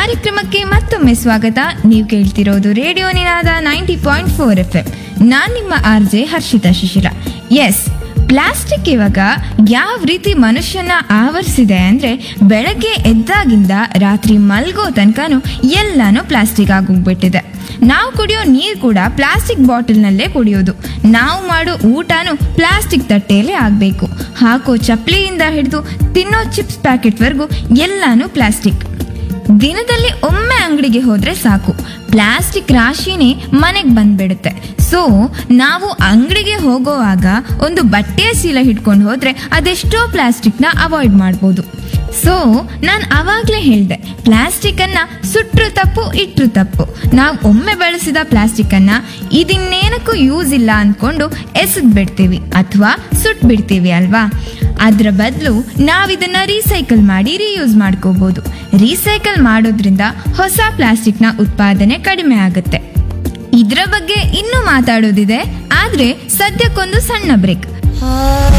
ಕಾರ್ಯಕ್ರಮಕ್ಕೆ ಮತ್ತೊಮ್ಮೆ ಸ್ವಾಗತ. ನೀವು ಕೇಳ್ತಿರೋದು ರೇಡಿಯೋ ನಿನಾದ 90.4 FM. ನಾನ್ ನಿಮ್ಮ RJ ಹರ್ಷಿತಾ ಶಿಶಿರ. ಎಸ್, ಪ್ಲಾಸ್ಟಿಕ್ ಇವಾಗ ಯಾವ ರೀತಿ ಮನುಷ್ಯನ ಆವರಿಸಿದೆ ಅಂದ್ರೆ, ಬೆಳಗ್ಗೆ ಎದ್ದಾಗಿಂದ ರಾತ್ರಿ ಮಲ್ಗೋ ತನಕನೂ ಎಲ್ಲಾನು ಪ್ಲಾಸ್ಟಿಕ್ ಆಗೋಗ್ಬಿಟ್ಟಿದೆ. ನಾವು ಕುಡಿಯೋ ನೀರು ಕೂಡ ಪ್ಲಾಸ್ಟಿಕ್ ಬಾಟಲ್ನಲ್ಲೇ ಕುಡಿಯೋದು. ನಾವು ಮಾಡೋ ಊಟನೂ ಪ್ಲಾಸ್ಟಿಕ್ ತಟ್ಟೆಯಲ್ಲೇ ಆಗಬೇಕು. ಹಾಕೋ ಚಪ್ಪಲಿಯಿಂದ ಹಿಡಿದು ತಿನ್ನೋ ಚಿಪ್ಸ್ ಪ್ಯಾಕೆಟ್ವರೆಗೂ ಎಲ್ಲಾನು ಪ್ಲಾಸ್ಟಿಕ್. ದಿನದಲ್ಲಿ ಒಮ್ಮೆ ಅಂಗಡಿಗೆ ಹೋದ್ರೆ ಸಾಕು, ಪ್ಲಾಸ್ಟಿಕ್ ರಾಶಿನೇ ಮನೆಗೆ ಬಂದ್ಬಿಡುತ್ತೆ. ಸೊ ನಾವು ಅಂಗಡಿಗೆ ಹೋಗೋವಾಗ ಒಂದು ಬಟ್ಟೆಯ ಚೀಲ ಹಿಡ್ಕೊಂಡು ಹೋದ್ರೆ ಅದೆಷ್ಟೋ ಪ್ಲಾಸ್ಟಿಕ್ನ ಅವಾಯ್ಡ್ ಮಾಡ್ಬೋದು. ಸೊ ನಾನು ಆವಾಗಲೇ ಹೇಳಿದೆ, ಪ್ಲಾಸ್ಟಿಕ್ ಅನ್ನ ಸುಟ್ರು ತಪ್ಪು, ಇಟ್ರು ತಪ್ಪು. ನಾವು ಒಮ್ಮೆ ಬಳಸಿದ ಪ್ಲಾಸ್ಟಿಕ್ ಅನ್ನ ಇದಿನ್ನೇನಕ್ಕೂ ಯೂಸ್ ಇಲ್ಲ ಅಂದ್ಕೊಂಡು ಎಸೆದ್ ಬಿಡ್ತೀವಿ ಅಥವಾ ಸುಟ್ ಬಿಡ್ತೀವಿ ಅಲ್ವಾ. ಅದರ ಬದಲು ನಾವಿದನ್ನ ರೀಸೈಕಲ್ ಮಾಡಿ ರೀಯೂಸ್ ಮಾಡ್ಕೋಬಹುದು. ರೀಸೈಕಲ್ ಮಾಡೋದ್ರಿಂದ ಹೊಸ ಪ್ಲಾಸ್ಟಿಕ್ನ ಉತ್ಪಾದನೆ ಕಡಿಮೆ ಆಗುತ್ತೆ. ಇದರ ಬಗ್ಗೆ ಇನ್ನೂ ಮಾತಾಡೋದಿದೆ, ಆದ್ರೆ ಸದ್ಯಕ್ಕೊಂದು ಸಣ್ಣ ಬ್ರೇಕ್.